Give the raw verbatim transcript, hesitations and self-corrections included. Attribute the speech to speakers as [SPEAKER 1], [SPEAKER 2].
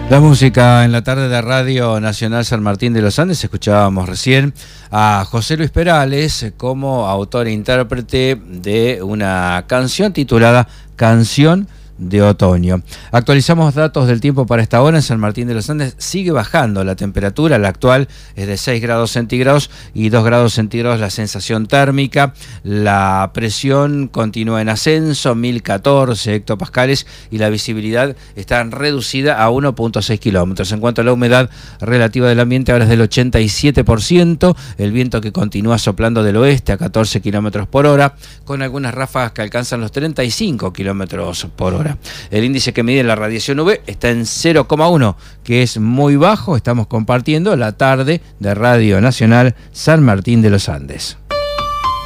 [SPEAKER 1] La música en la tarde de Radio Nacional San Martín de los Andes. Escuchábamos recién a José Luis Perales como autor e intérprete de una canción titulada Canción de Otoño. Actualizamos datos del tiempo para esta hora. En San Martín de los Andes sigue bajando la temperatura, la actual es de seis grados centígrados y dos grados centígrados la sensación térmica. La presión continúa en ascenso, mil catorce hectopascales, y la visibilidad está reducida a uno punto seis kilómetros. En cuanto a la humedad relativa del ambiente, ahora es del ochenta y siete por ciento, el viento que continúa soplando del oeste a catorce kilómetros por hora, con algunas ráfagas que alcanzan los treinta y cinco kilómetros por hora. El índice que mide la radiación U V está en cero coma uno, que es muy bajo. Estamos compartiendo la tarde de Radio Nacional San Martín de los Andes.